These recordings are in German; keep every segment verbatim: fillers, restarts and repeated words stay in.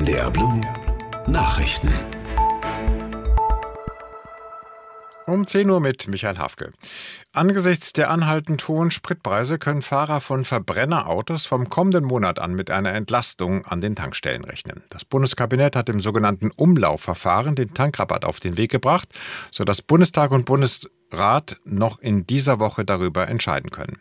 N D R Blue Nachrichten. Um zehn Uhr mit Michael Hafke. Angesichts der anhaltend hohen Spritpreise können Fahrer von Verbrennerautos vom kommenden Monat an mit einer Entlastung an den Tankstellen rechnen. Das Bundeskabinett hat im sogenannten Umlaufverfahren den Tankrabatt auf den Weg gebracht, sodass Bundestag und Bundesrat noch in dieser Woche darüber entscheiden können.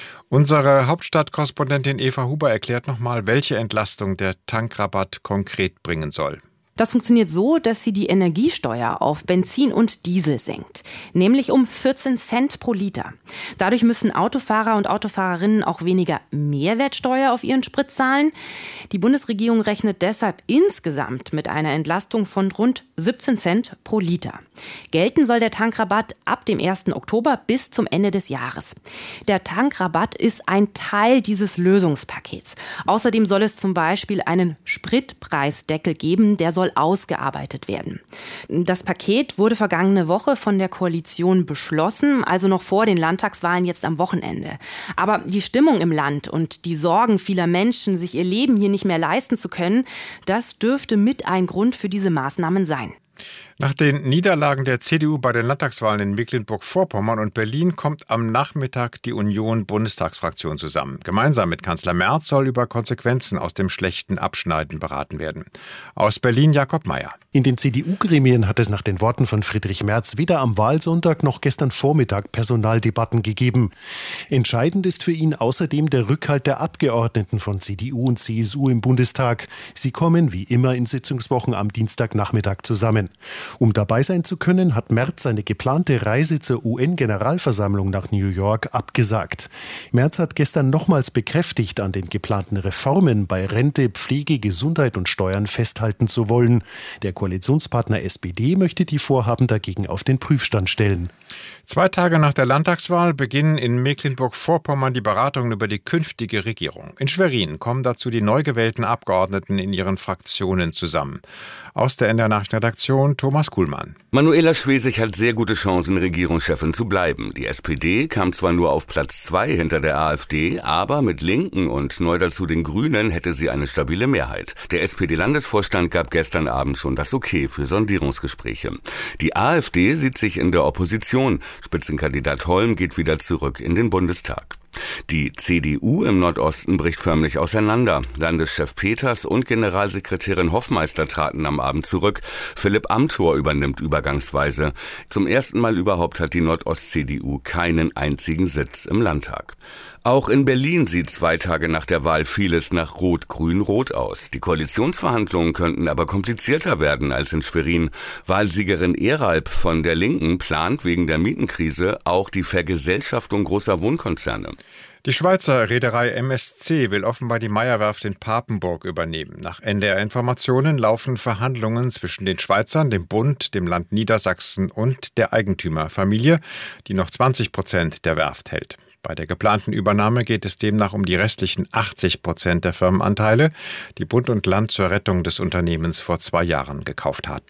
Unsere Hauptstadtkorrespondentin Eva Huber erklärt nochmal, welche Entlastung der Tankrabatt konkret bringen soll. Das funktioniert so, dass sie die Energiesteuer auf Benzin und Diesel senkt, nämlich um vierzehn Cent pro Liter. Dadurch müssen Autofahrer und Autofahrerinnen auch weniger Mehrwertsteuer auf ihren Sprit zahlen. Die Bundesregierung rechnet deshalb insgesamt mit einer Entlastung von rund siebzehn Cent pro Liter. Gelten soll der Tankrabatt ab dem ersten Oktober bis zum Ende des Jahres. Der Tankrabatt ist ein Teil dieses Lösungspakets. Außerdem soll es zum Beispiel einen Spritpreisdeckel geben, der soll ausgearbeitet werden. Das Paket wurde vergangene Woche von der Koalition beschlossen, also noch vor den Landtagswahlen jetzt am Wochenende. Aber die Stimmung im Land und die Sorgen vieler Menschen, sich ihr Leben hier nicht mehr leisten zu können, das dürfte mit ein Grund für diese Maßnahmen sein. Nach den Niederlagen der C D U bei den Landtagswahlen in Mecklenburg-Vorpommern und Berlin kommt am Nachmittag die Union-Bundestagsfraktion zusammen. Gemeinsam mit Kanzler Merz soll über Konsequenzen aus dem schlechten Abschneiden beraten werden. Aus Berlin Jakob Mayer. In den C D U-Gremien hat es nach den Worten von Friedrich Merz weder am Wahlsonntag noch gestern Vormittag Personaldebatten gegeben. Entscheidend ist für ihn außerdem der Rückhalt der Abgeordneten von C D U und C S U im Bundestag. Sie kommen wie immer in Sitzungswochen am Dienstagnachmittag zusammen. Um dabei sein zu können, hat Merz seine geplante Reise zur U N-Generalversammlung nach New York abgesagt. Merz hat gestern nochmals bekräftigt, an den geplanten Reformen bei Rente, Pflege, Gesundheit und Steuern festhalten zu wollen. Der Koalitionspartner S P D möchte die Vorhaben dagegen auf den Prüfstand stellen. Zwei Tage nach der Landtagswahl beginnen in Mecklenburg-Vorpommern die Beratungen über die künftige Regierung. In Schwerin kommen dazu die neu gewählten Abgeordneten in ihren Fraktionen zusammen. Aus der N D R-Nachrichtenredaktion Thomas Kuhlmann. Manuela Schwesig hat sehr gute Chancen, Regierungschefin zu bleiben. Die S P D kam zwar nur auf Platz zwei hinter der AfD, aber mit Linken und neu dazu den Grünen hätte sie eine stabile Mehrheit. Der S P D-Landesvorstand gab gestern Abend schon das Okay für Sondierungsgespräche. Die AfD sieht sich in der Opposition. Spitzenkandidat Holm geht wieder zurück in den Bundestag. Die C D U im Nordosten bricht förmlich auseinander. Landeschef Peters und Generalsekretärin Hoffmeister traten am Abend zurück. Philipp Amthor übernimmt übergangsweise. Zum ersten Mal überhaupt hat die Nordost-C D U keinen einzigen Sitz im Landtag. Auch in Berlin sieht zwei Tage nach der Wahl vieles nach Rot-Grün-Rot aus. Die Koalitionsverhandlungen könnten aber komplizierter werden als in Schwerin. Wahlsiegerin Eralb von der Linken plant wegen der Mietenkrise auch die Vergesellschaftung großer Wohnkonzerne. Die Schweizer Reederei M S C will offenbar die Meyer-Werft in Papenburg übernehmen. Nach N D R-Informationen laufen Verhandlungen zwischen den Schweizern, dem Bund, dem Land Niedersachsen und der Eigentümerfamilie, die noch zwanzig Prozent der Werft hält. Bei der geplanten Übernahme geht es demnach um die restlichen achtzig Prozent der Firmenanteile, die Bund und Land zur Rettung des Unternehmens vor zwei Jahren gekauft hatten.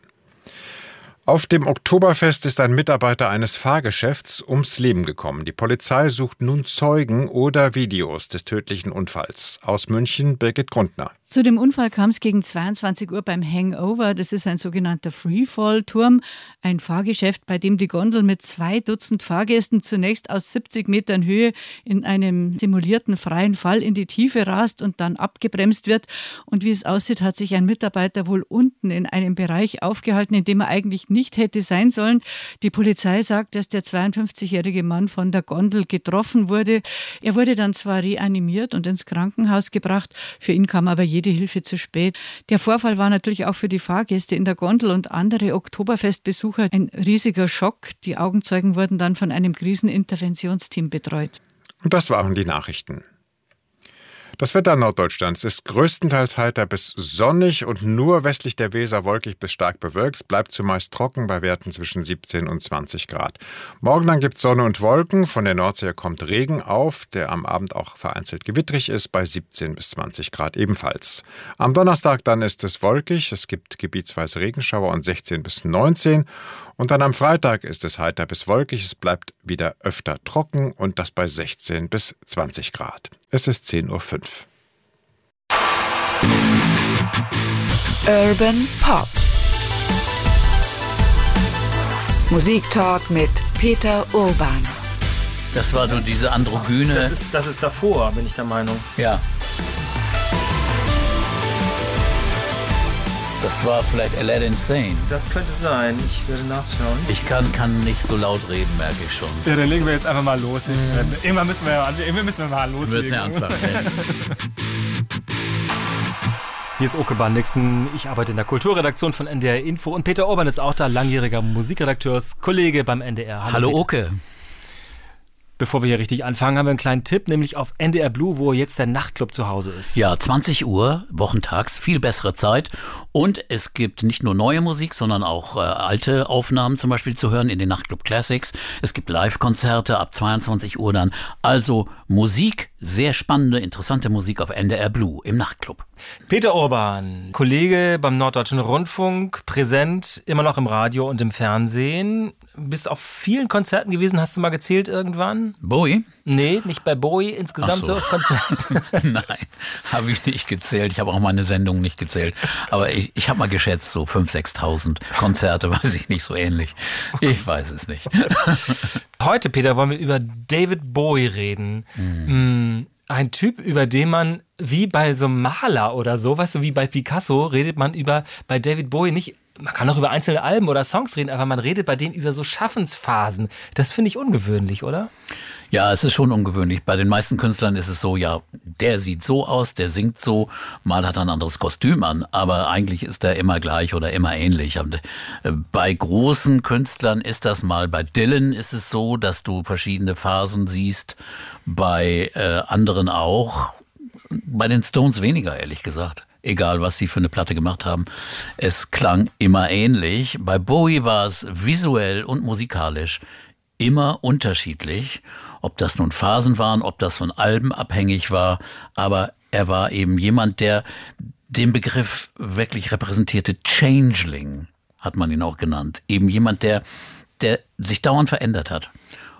Auf dem Oktoberfest ist ein Mitarbeiter eines Fahrgeschäfts ums Leben gekommen. Die Polizei sucht nun Zeugen oder Videos des tödlichen Unfalls. Aus München Birgit Grundner. Zu dem Unfall kam es gegen zweiundzwanzig Uhr beim Hangover. Das ist ein sogenannter Freefall-Turm, ein Fahrgeschäft, bei dem die Gondel mit zwei Dutzend Fahrgästen zunächst aus siebzig Metern Höhe in einem simulierten freien Fall in die Tiefe rast und dann abgebremst wird. Und wie es aussieht, hat sich ein Mitarbeiter wohl unten in einem Bereich aufgehalten, in dem er eigentlich nicht hätte sein sollen. Die Polizei sagt, dass der zweiundfünfzigjährige Mann von der Gondel getroffen wurde. Er wurde dann zwar reanimiert und ins Krankenhaus gebracht, für ihn kam aber jede Hilfe zu spät. Der Vorfall war natürlich auch für die Fahrgäste in der Gondel und andere Oktoberfestbesucher ein riesiger Schock. Die Augenzeugen wurden dann von einem Kriseninterventionsteam betreut. Und das waren die Nachrichten. Das Wetter Norddeutschlands ist größtenteils heiter bis sonnig und nur westlich der Weser wolkig bis stark bewölkt. Es bleibt zumeist trocken bei Werten zwischen siebzehn und zwanzig Grad. Morgen dann gibt es Sonne und Wolken. Von der Nordsee kommt Regen auf, der am Abend auch vereinzelt gewittrig ist, bei siebzehn bis zwanzig Grad ebenfalls. Am Donnerstag dann ist es wolkig. Es gibt gebietsweise Regenschauer und sechzehn bis neunzehn. Und dann am Freitag ist es heiter bis wolkig. Es bleibt wieder öfter trocken und das bei sechzehn bis zwanzig Grad. Es ist zehn Uhr fünf. Urban Pop. Musiktalk mit Peter Urban. Das war nur diese Androgyne. Das ist, das ist davor, bin ich der Meinung. Ja. Das war vielleicht Aladdin Sane. Das könnte sein. Ich werde nachschauen. Ich kann, kann nicht so laut reden, merke ich schon. Ja, dann legen wir jetzt einfach mal los. Ich, mm. Irgendwann müssen wir, irgendwann müssen wir mal loslegen. Wir müssen ja anfangen. Hier ist Oke Bandixen. Ich arbeite in der Kulturredaktion von N D R Info. Und Peter Urban ist auch da, langjähriger Musikredakteurs-Kollege beim N D R. Hallo, Hallo Oke. Bevor wir hier richtig anfangen, haben wir einen kleinen Tipp, nämlich auf N D R Blue, wo jetzt der Nachtclub zu Hause ist. Ja, zwanzig Uhr, wochentags, viel bessere Zeit. Und es gibt nicht nur neue Musik, sondern auch äh, alte Aufnahmen zum Beispiel zu hören in den Nachtclub Classics. Es gibt Live-Konzerte ab zweiundzwanzig Uhr dann. Also Musik, sehr spannende, interessante Musik auf N D R Blue im Nachtclub. Peter Urban, Kollege beim Norddeutschen Rundfunk, präsent, immer noch im Radio und im Fernsehen. Bist auf vielen Konzerten gewesen, hast du mal gezählt irgendwann? Bowie? Nee, nicht bei Bowie, insgesamt so. so auf Konzerten. Nein, habe ich nicht gezählt. Ich habe auch meine Sendung nicht gezählt. Aber ich, ich habe mal geschätzt, so fünftausend, sechstausend Konzerte, weiß ich nicht, so ähnlich. Ich weiß es nicht. Heute, Peter, wollen wir über David Bowie reden. Mhm. Ein Typ, über den man, wie bei so einem Maler oder so, weißt du, wie bei Picasso, redet man über bei David Bowie nicht. Man kann auch über einzelne Alben oder Songs reden, aber man redet bei denen über so Schaffensphasen. Das finde ich ungewöhnlich, oder? Ja, es ist schon ungewöhnlich. Bei den meisten Künstlern ist es so, ja, der sieht so aus, der singt so, mal hat er ein anderes Kostüm an, aber eigentlich ist er immer gleich oder immer ähnlich. Bei großen Künstlern ist das mal, bei Dylan ist es so, dass du verschiedene Phasen siehst, bei äh, anderen auch, bei den Stones weniger, ehrlich gesagt. Egal, was sie für eine Platte gemacht haben. Es klang immer ähnlich. Bei Bowie war es visuell und musikalisch immer unterschiedlich. Ob das nun Phasen waren, ob das von Alben abhängig war. Aber er war eben jemand, der den Begriff wirklich repräsentierte. Changeling hat man ihn auch genannt. Eben jemand, der, der sich dauernd verändert hat.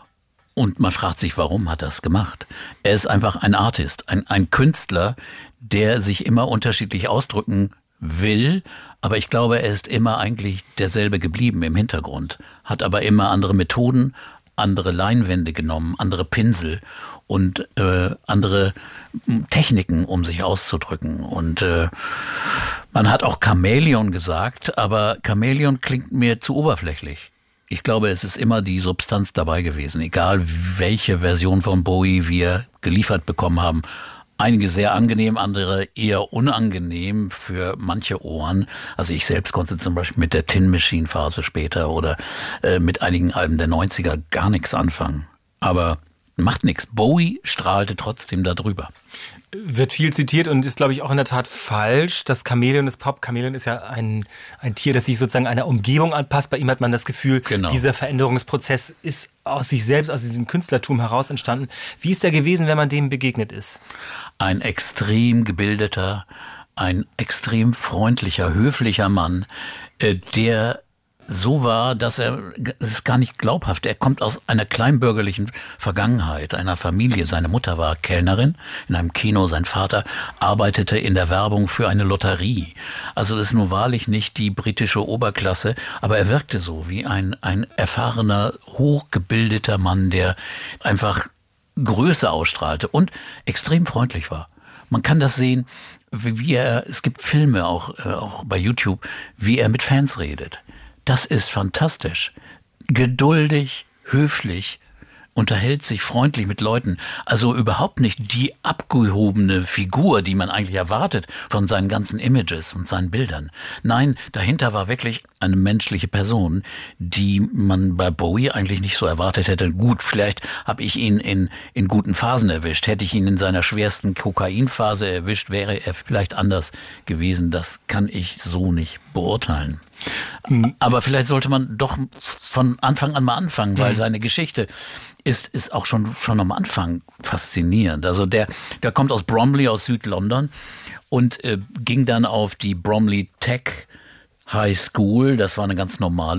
Und man fragt sich, warum hat er das gemacht? Er ist einfach ein Artist, ein, ein Künstler, der sich immer unterschiedlich ausdrücken will. Aber ich glaube, er ist immer eigentlich derselbe geblieben im Hintergrund. Hat aber immer andere Methoden, andere Leinwände genommen, andere Pinsel und äh, andere Techniken, um sich auszudrücken. Und äh, man hat auch Chamäleon gesagt, aber Chamäleon klingt mir zu oberflächlich. Ich glaube, es ist immer die Substanz dabei gewesen, egal welche Version von Bowie wir geliefert bekommen haben. Einige sehr angenehm, andere eher unangenehm für manche Ohren. Also ich selbst konnte zum Beispiel mit der Tin Machine Phase später oder äh, mit einigen Alben der neunziger gar nichts anfangen. Aber macht nichts. Bowie strahlte trotzdem da drüber. Wird viel zitiert und ist, glaube ich, auch in der Tat falsch. Das Chamäleon ist Pop. Chamäleon ist ja ein, ein Tier, das sich sozusagen einer Umgebung anpasst. Bei ihm hat man das Gefühl, genau. Dieser Veränderungsprozess ist aus sich selbst, aus diesem Künstlertum heraus entstanden. Wie ist der gewesen, wenn man dem begegnet ist? Ein extrem gebildeter, ein extrem freundlicher, höflicher Mann, äh, der so war, dass er, das ist gar nicht glaubhaft, er kommt aus einer kleinbürgerlichen Vergangenheit, einer Familie. Seine Mutter war Kellnerin in einem Kino, sein Vater arbeitete in der Werbung für eine Lotterie. Also das ist nun wahrlich nicht die britische Oberklasse, aber er wirkte so wie ein, ein erfahrener, hochgebildeter Mann, der einfach Größe ausstrahlte und extrem freundlich war. Man kann das sehen, wie er, es gibt Filme auch, auch bei YouTube, wie er mit Fans redet. Das ist fantastisch. Geduldig, höflich, unterhält sich freundlich mit Leuten. Also überhaupt nicht die abgehobene Figur, die man eigentlich erwartet von seinen ganzen Images und seinen Bildern. Nein, dahinter war wirklich eine menschliche Person, die man bei Bowie eigentlich nicht so erwartet hätte. Gut, vielleicht habe ich ihn in, in guten Phasen erwischt. Hätte ich ihn in seiner schwersten Kokainphase erwischt, wäre er vielleicht anders gewesen. Das kann ich so nicht beurteilen. Mhm. Aber vielleicht sollte man doch von Anfang an mal anfangen, weil mhm. seine Geschichte ist, ist auch schon, schon am Anfang faszinierend. Also der, der kommt aus Bromley, aus Südlondon und äh, ging dann auf die Bromley Tech High School. Das war eine ganz normale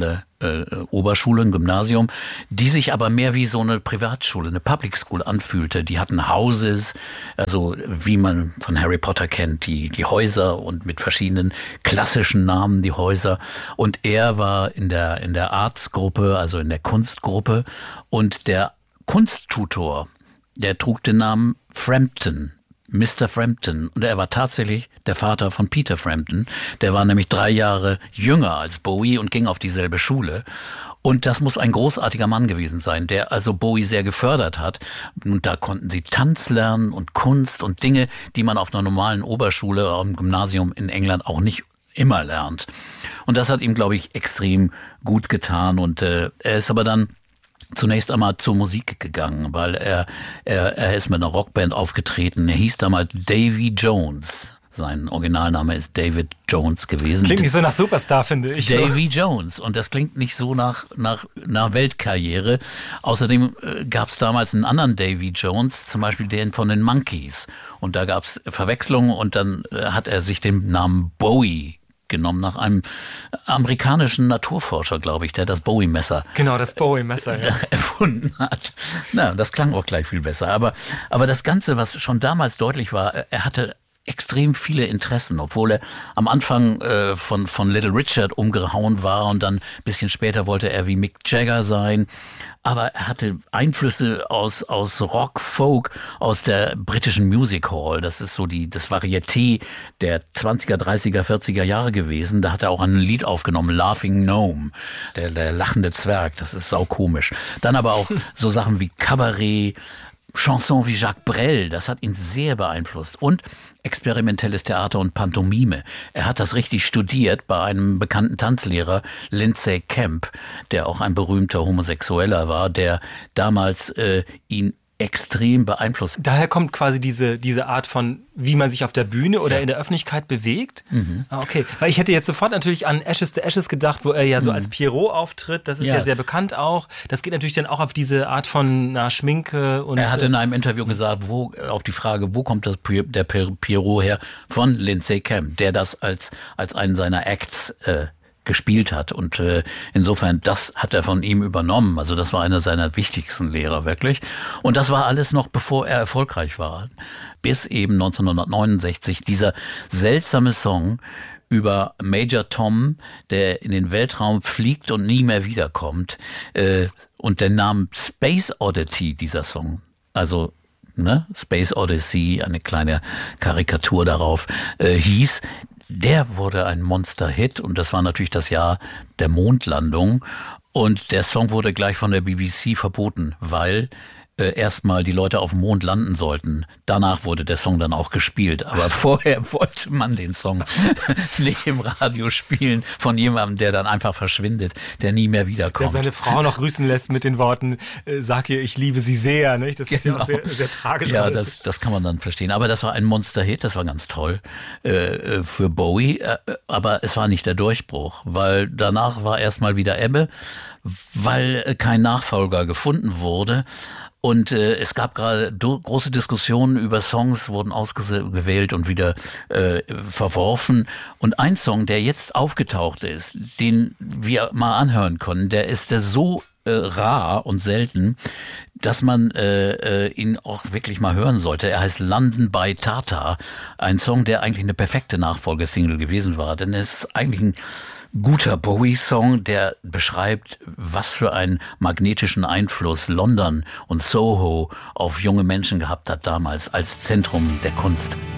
äh, Oberschule, ein Gymnasium, die sich aber mehr wie so eine Privatschule, eine Public School anfühlte. Die hatten Houses, also wie man von Harry Potter kennt, die, die Häuser und mit verschiedenen klassischen Namen die Häuser. Und er war in der, in der Arts-Gruppe, also in der Kunstgruppe. Und der Kunsttutor, der trug den Namen Frampton. Mister Frampton. Und er war tatsächlich der Vater von Peter Frampton. Der war nämlich drei Jahre jünger als Bowie und ging auf dieselbe Schule. Und das muss ein großartiger Mann gewesen sein, der also Bowie sehr gefördert hat. Und da konnten sie Tanz lernen und Kunst und Dinge, die man auf einer normalen Oberschule oder im Gymnasium in England auch nicht immer lernt. Und das hat ihm, glaube ich, extrem gut getan. Und äh, er ist aber dann zunächst einmal zur Musik gegangen, weil er, er, er ist mit einer Rockband aufgetreten. Er hieß damals Davy Jones. Sein Originalname ist David Jones gewesen. Klingt nicht so nach Superstar, finde ich. Davy Jones. Und das klingt nicht so nach, nach, nach Weltkarriere. Außerdem äh, gab es damals einen anderen Davy Jones, zum Beispiel den von den Monkees. Und da gab es Verwechslungen und dann äh, hat er sich den Namen Bowie genommen, nach einem amerikanischen Naturforscher, glaube ich, der das Bowie-Messer genau, das Bowie-Messer ja. erfunden hat. Na, das klang auch gleich viel besser. Aber, aber das Ganze, was schon damals deutlich war, er hatte extrem viele Interessen, obwohl er am Anfang äh, von, von Little Richard umgehauen war und dann ein bisschen später wollte er wie Mick Jagger sein. Aber er hatte Einflüsse aus, aus Rock, Folk, aus der britischen Music Hall. Das ist so die, das Varieté der zwanziger, dreißiger, vierziger Jahre gewesen. Da hat er auch ein Lied aufgenommen, Laughing Gnome, der, der lachende Zwerg. Das ist saukomisch. Dann aber auch so Sachen wie Kabarett, Chanson wie Jacques Brel, das hat ihn sehr beeinflusst. Und experimentelles Theater und Pantomime. Er hat das richtig studiert bei einem bekannten Tanzlehrer, Lindsay Kemp, der auch ein berühmter Homosexueller war, der damals äh, ihn extrem beeinflusst. Daher kommt quasi diese, diese Art von, wie man sich auf der Bühne oder ja. in der Öffentlichkeit bewegt. Mhm. Ah, okay, weil ich hätte jetzt sofort natürlich an Ashes to Ashes gedacht, wo er ja so mhm. als Pierrot auftritt. Das ist ja. ja sehr bekannt auch. Das geht natürlich dann auch auf diese Art von na, Schminke. Und er hat in einem Interview gesagt, wo, auf die Frage, wo kommt das der Pierrot her, von Lindsay Kemp, der das als, als einen seiner Acts äh, gespielt hat. Und äh, insofern, das hat er von ihm übernommen. Also das war einer seiner wichtigsten Lehrer, wirklich. Und das war alles noch, bevor er erfolgreich war. Bis eben neunzehnhundertneunundsechzig dieser seltsame Song über Major Tom, der in den Weltraum fliegt und nie mehr wiederkommt. Äh, und der Name Space Oddity, dieser Song, also ne, Space Odyssey, eine kleine Karikatur darauf, äh, hieß, der wurde ein Monster-Hit und das war natürlich das Jahr der Mondlandung. Und der Song wurde gleich von der B B C verboten, weil äh, erstmal die Leute auf dem Mond landen sollten. Danach wurde der Song dann auch gespielt. Aber vorher wollte man den Song nicht im Radio spielen von jemandem, der dann einfach verschwindet, der nie mehr wiederkommt. Der seine Frau noch grüßen lässt mit den Worten, äh, sag ihr, ich liebe sie sehr. Nicht? Das genau. ist ja auch sehr, sehr tragisch. Ja, das, das kann man dann verstehen. Aber das war ein Monster-Hit, das war ganz toll äh, für Bowie. Äh, aber es war nicht der Durchbruch, weil danach war erstmal wieder Ebbe, weil kein Nachfolger gefunden wurde. Und äh, es gab gerade do- große Diskussionen über Songs, wurden ausgewählt und wieder äh, verworfen. Und ein Song, der jetzt aufgetaucht ist, den wir mal anhören können, der ist der so äh, rar und selten, dass man äh, äh, ihn auch wirklich mal hören sollte. Er heißt London by Tata. Ein Song, der eigentlich eine perfekte Nachfolgesingle gewesen war. Denn es ist eigentlich ein guter Bowie-Song, der beschreibt, was für einen magnetischen Einfluss London und Soho auf junge Menschen gehabt hat damals als Zentrum der Kunst.